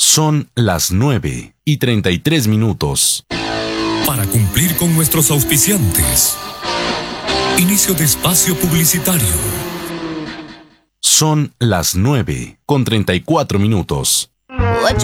Son las 9:33. Para cumplir con nuestros auspiciantes. Inicio de espacio publicitario. Son las 9:34.